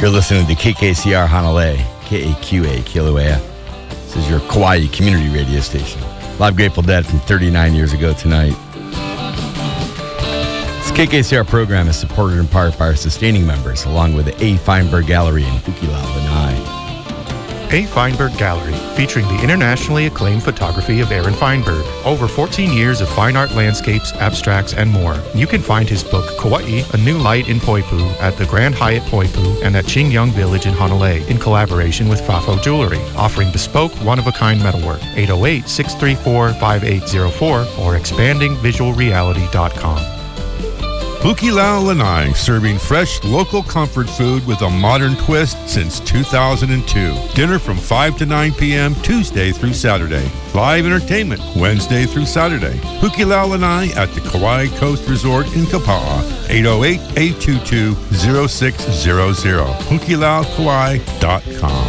You're listening to KKCR Hanalei, KAQA, Kilauea. This is your Kauai community radio station. Live Grateful Dead from 39 years ago tonight. This KKCR program is supported in part by our sustaining members, along with the A. Feinberg Gallery in Hukilau, Lanai. A. Feinberg Gallery, featuring the internationally acclaimed photography of Aaron Feinberg. Over 14 years of fine art landscapes, abstracts, and more. You can find his book, Kauai, A New Light in Poipu, at the Grand Hyatt Poipu and at Qingyang Village in Hanalei, in collaboration with Fafo Jewelry, offering bespoke, one-of-a-kind metalwork. 808-634-5804 or expandingvisualreality.com. Hukilau Lanai, serving fresh local comfort food with a modern twist since 2002. Dinner from 5 to 9 p.m. Tuesday through Saturday. Live entertainment Wednesday through Saturday. Hukilau Lanai at the Kauai Coast Resort in Kapa'a. 808-822-0600. HukiLauKauai.com.